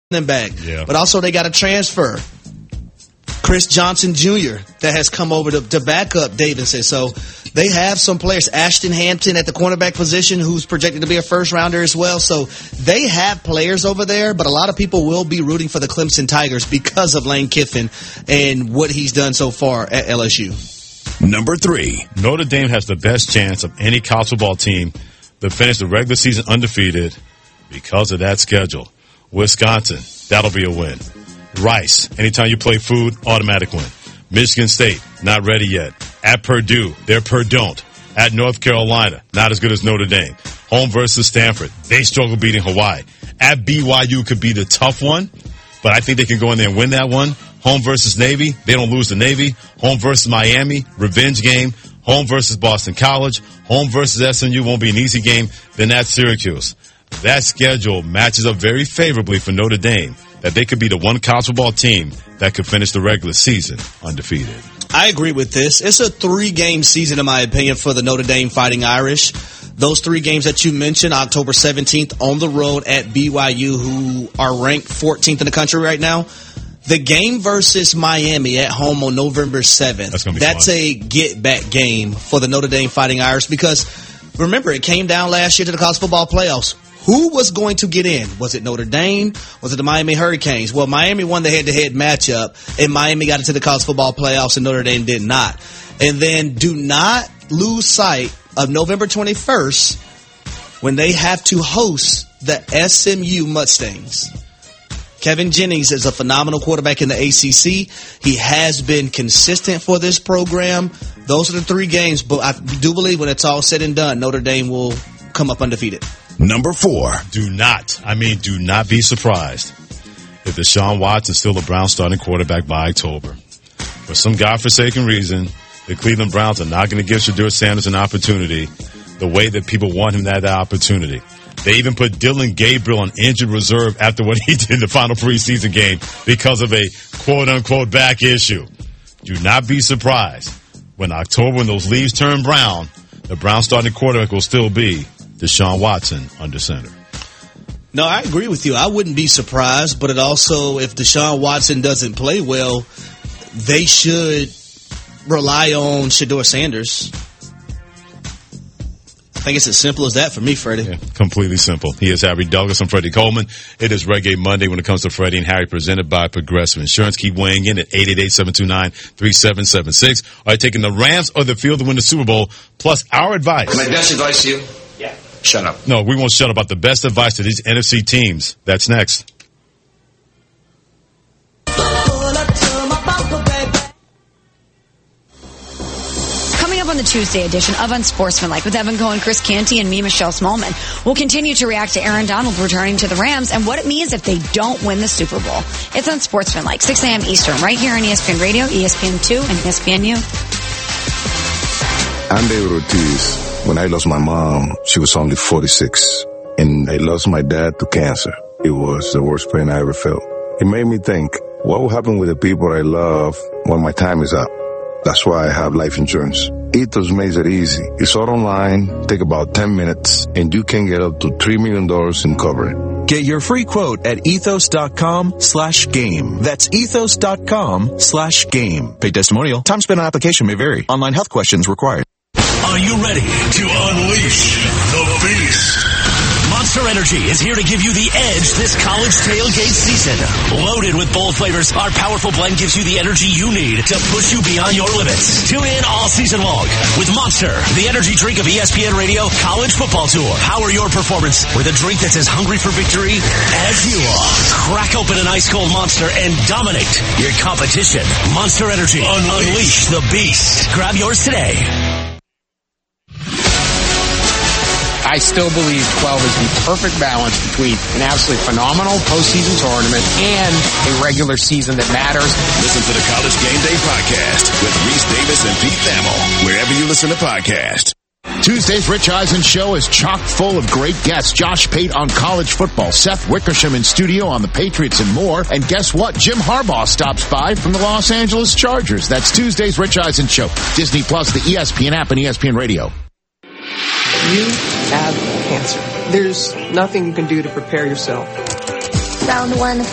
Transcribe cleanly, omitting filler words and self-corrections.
running back. Yeah. But also they got a transfer, Chris Johnson Jr., that has come over to back up Davidson. So they have some players. Ashton Hampton at the cornerback position, who's projected to be a first-rounder as well. So they have players over there, but a lot of people will be rooting for the Clemson Tigers because of Lane Kiffin and what he's done so far at LSU. Number 3. Notre Dame has the best chance of any college football team to finish the regular season undefeated because of that schedule. Wisconsin, that'll be a win. Rice, anytime you play food, automatic win. Michigan State, not ready yet. At Purdue, they're Purdue. At North Carolina, not as good as Notre Dame. Home versus Stanford, they struggle beating Hawaii. At BYU could be the tough one, but I think they can go in there and win that one. Home versus Navy, they don't lose to Navy. Home versus Miami, revenge game. Home versus Boston College. Home versus SMU won't be an easy game. Then at Syracuse. That schedule matches up very favorably for Notre Dame, that they could be the one college football team that could finish the regular season undefeated. I agree with this. It's a 3-game season, in my opinion, for the Notre Dame Fighting Irish. Those 3 games that you mentioned, October 17th on the road at BYU, who are ranked 14th in the country right now. The game versus Miami at home on November 7th. That's a get-back game for the Notre Dame Fighting Irish because, remember, it came down last year to the college football playoffs. Who was going to get in? Was it Notre Dame? Was it the Miami Hurricanes? Well, Miami won the head-to-head matchup, and Miami got into the college football playoffs, and Notre Dame did not. And then do not lose sight of November 21st when they have to host the SMU Mustangs. Kevin Jennings is a phenomenal quarterback in the ACC. He has been consistent for this program. Those are the 3 games, but I do believe when it's all said and done, Notre Dame will come up undefeated. Number 4. Do not be surprised if Deshaun Watson's still the Browns starting quarterback by October. For some godforsaken reason, the Cleveland Browns are not going to give Shedeur Sanders an opportunity the way that people want him to have that opportunity. They even put Dylan Gabriel on injured reserve after what he did in the final preseason game because of a quote-unquote back issue. Do not be surprised when October, when those leaves turn brown, the Browns starting quarterback will still be Deshaun Watson under center. No, I agree with you. I wouldn't be surprised, but it also, if Deshaun Watson doesn't play well, they should rely on Shedeur Sanders. I think it's as simple as that for me, Freddie. Yeah, completely simple. He is Harry Douglas. I'm Freddie Coleman. It is Reggae Monday when it comes to Freddie and Harry, presented by Progressive Insurance. Keep weighing in at 888-729-3776. Are you taking the Rams or the field to win the Super Bowl? Plus our advice. My best advice to you? Yeah. Shut up. No, we won't shut up about the best advice to these NFC teams. That's next. On the Tuesday edition of Unsportsmanlike with Evan Cohen, Chris Canty, and me, Michelle Smallman. We'll continue to react to Aaron Donald returning to the Rams and what it means if they don't win the Super Bowl. It's Unsportsmanlike, 6 a.m. Eastern, right here on ESPN Radio, ESPN2, and ESPNU. I'm David Ortiz. When I lost my mom, she was only 46, and I lost my dad to cancer. It was the worst pain I ever felt. It made me think, what will happen with the people I love when my time is up? That's why I have life insurance. Ethos makes it easy. It's all online, take about 10 minutes, and you can get up to $3 million in coverage. Get your free quote at ethos.com/game. That's ethos.com/game. Paid testimonial. Time spent on application may vary. Online health questions required. Are you ready to unleash the beast? Monster Energy is here to give you the edge this college tailgate season. Loaded with bold flavors, our powerful blend gives you the energy you need to push you beyond your limits. Tune in all season long with Monster, the energy drink of ESPN Radio College Football Tour. Power your performance with a drink that's as hungry for victory as you are. Crack open an ice-cold Monster and dominate your competition. Monster Energy. Unleash the beast. Grab yours today. I still believe 12 is the perfect balance between an absolutely phenomenal postseason tournament and a regular season that matters. Listen to the College Game Day Podcast with Reese Davis and Pete Thamel, wherever you listen to podcasts. Tuesday's Rich Eisen show is chock full of great guests. Josh Pate on college football, Seth Wickersham in studio on the Patriots and more. And guess what? Jim Harbaugh stops by from the Los Angeles Chargers. That's Tuesday's Rich Eisen show. Disney Plus, the ESPN app, and ESPN Radio. You have cancer. There's nothing you can do to prepare yourself. Round 1.